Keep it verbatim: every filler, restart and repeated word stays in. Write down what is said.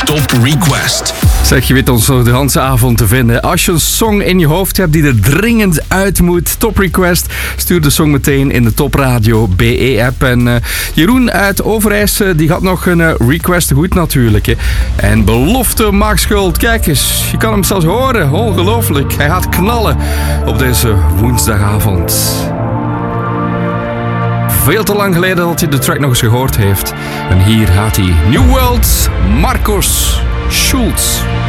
Top Request. Zeg, je weet ons nog de hele avond te vinden. Als je een song in je hoofd hebt die er dringend uit moet, Top Request, stuur de song meteen in de Top Radio B E-app. En uh, Jeroen uit Overijs, uh, die had nog een uh, request goed natuurlijk. Hè. En belofte maakt schuld. Kijk eens, je kan hem zelfs horen. Ongelooflijk. Hij gaat knallen op deze woensdagavond. Veel te lang geleden dat hij de track nog eens gehoord heeft. En hier gaat hij. New World, Marcos Schulz.